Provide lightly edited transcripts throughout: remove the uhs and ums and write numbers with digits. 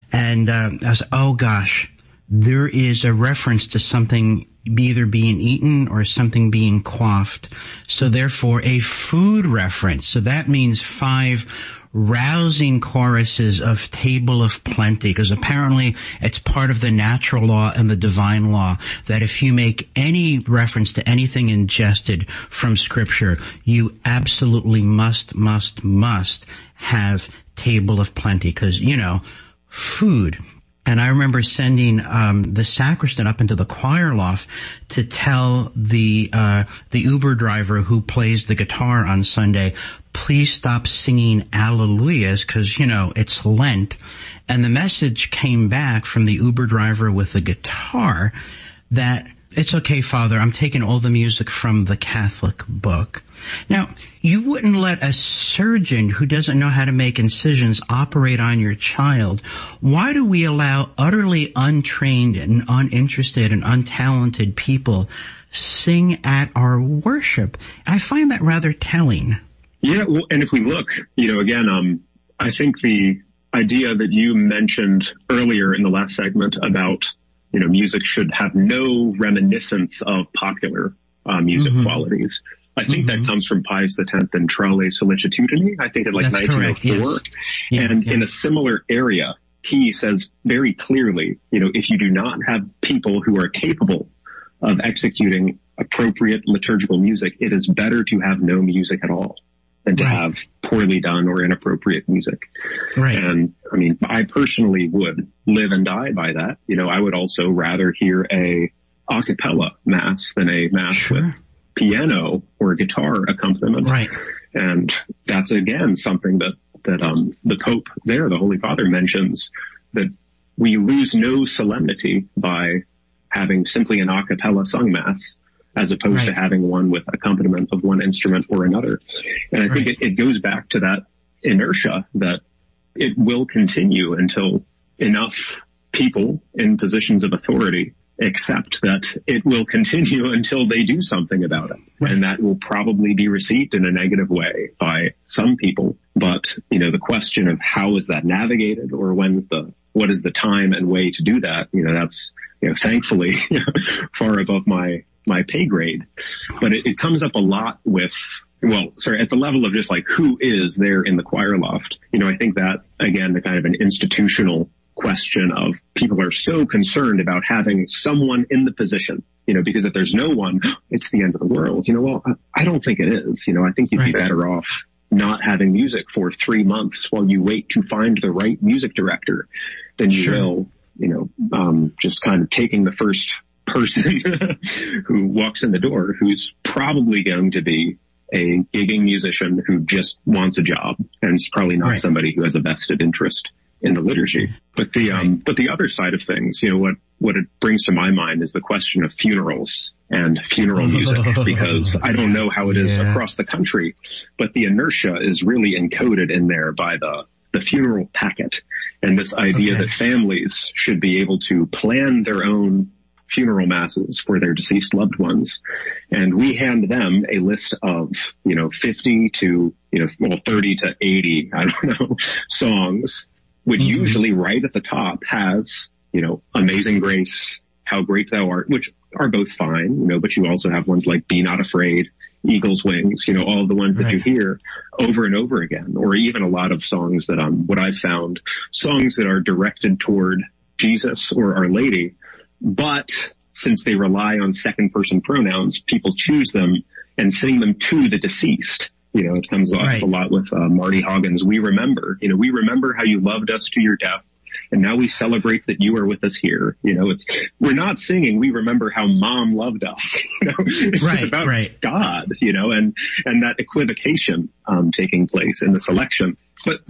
And I was, oh gosh, there is a reference to something either being eaten or something being quaffed. So therefore a food reference. So that means 5 rousing choruses of Table of Plenty, because apparently it's part of the natural law and the divine law that if you make any reference to anything ingested from Scripture, you absolutely must have Table of Plenty, because, you know, food. And I remember sending the sacristan up into the choir loft to tell the Uber driver who plays the guitar on Sunday, please stop singing Alleluias, because, you know, it's Lent. And the message came back from the Uber driver with the guitar that it's okay, Father, I'm taking all the music from the Catholic book. Now, you wouldn't let a surgeon who doesn't know how to make incisions operate on your child. Why do we allow utterly untrained and uninterested and untalented people sing at our worship? I find that rather telling. Yeah, well, and if we look, you know, again, I think the idea that you mentioned earlier in the last segment about, you know, music should have no reminiscence of popular music qualities. I think that comes from Pius X and Traule Sollicitudine, I think in like That's 1904. correct, yes. And in a similar area, he says very clearly, you know, if you do not have people who are capable of executing appropriate liturgical music, it is better to have no music at all than to have poorly done or inappropriate music. Right. And I mean, I personally would live and die by that. You know, I would also rather hear a cappella mass than a mass with piano or guitar accompaniment. Right. And that's again something that the Pope there, the Holy Father, mentions, that we lose no solemnity by having simply an a cappella sung mass, as opposed to having one with accompaniment of one instrument or another. And I think it goes back to that inertia that it will continue until enough people in positions of authority accept that it will continue until they do something about it. Right. And that will probably be received in a negative way by some people. But, you know, the question of how is that navigated, or what is the time and way to do that? You know, that's, you know, thankfully far above my pay grade. But it comes up a lot with, at the level of just like who is there in the choir loft. You know, I think that, again, the kind of an institutional question of people are so concerned about having someone in the position, you know, because if there's no one, it's the end of the world. You know, well, I don't think it is. You know, I think you'd be better off not having music for 3 months while you wait to find the right music director than you will, you know, just kind of taking the first person who walks in the door, who's probably going to be a gigging musician who just wants a job, and it's probably not somebody who has a vested interest in the liturgy. But the other side of things, you know, what it brings to my mind is the question of funerals and funeral music, because I don't know how it is across the country, but the inertia is really encoded in there by the funeral packet, and this idea that families should be able to plan their own funeral masses for their deceased loved ones. And we hand them a list of, you know, 50 to, you know, 30 to 80, I don't know, songs, which usually right at the top has, you know, Amazing Grace, How Great Thou Art, which are both fine, you know, but you also have ones like Be Not Afraid, Eagle's Wings, you know, all the ones that you hear over and over again, or even a lot of songs that, what I've found, songs that are directed toward Jesus or Our Lady, but since they rely on second person pronouns, people choose them and sing them to the deceased. You know, it comes off a lot with Marty Haugen's We Remember. You know, we remember how you loved us to your death, and now we celebrate that you are with us here. You know, we're not singing We Remember How Mom Loved Us. You know, it's about God, you know, and that equivocation taking place in the selection. But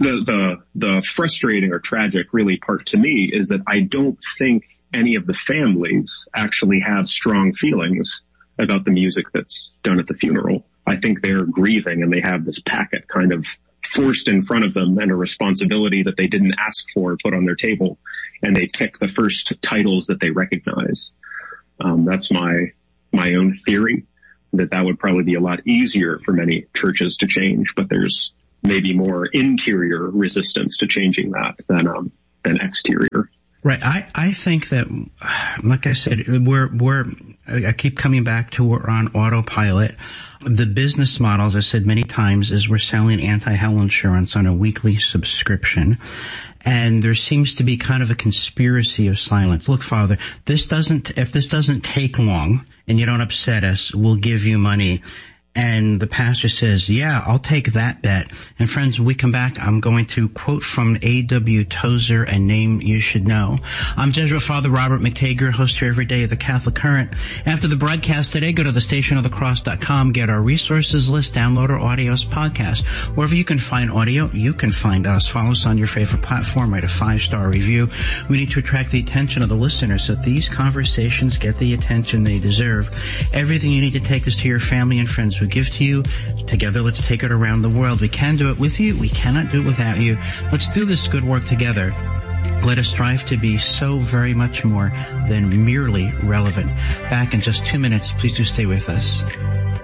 the frustrating or tragic really part to me is that I don't think any of the families actually have strong feelings about the music that's done at the funeral. I think they're grieving, and they have this packet kind of forced in front of them, and a responsibility that they didn't ask for put on their table, and they pick the first titles that they recognize. That's my own theory, that would probably be a lot easier for many churches to change, but there's maybe more interior resistance to changing that than exterior. Right. I think that, like I said, I keep coming back to we're on autopilot. The business model, as I said many times, is we're selling anti-hell insurance on a weekly subscription. And there seems to be kind of a conspiracy of silence. Look, Father, if this doesn't take long and you don't upset us, we'll give you money. And the pastor says, yeah, I'll take that bet. And friends, when we come back, I'm going to quote from A.W. Tozer, a name you should know. I'm Jesuit Father Robert McTager, host here every day of the Catholic Current. After the broadcast today, go to thestationofthecross.com, get our resources list, download our audios podcast. Wherever you can find audio, you can find us. Follow us on your favorite platform, write a 5-star review. We need to attract the attention of the listeners so that these conversations get the attention they deserve. Everything you need to take this to your family and friends. We give to you. Together, let's take it around the world. We can do it with you. We cannot do it without you. Let's do this good work together. Let us strive to be so very much more than merely relevant. Back in just 2 minutes. Please do stay with us.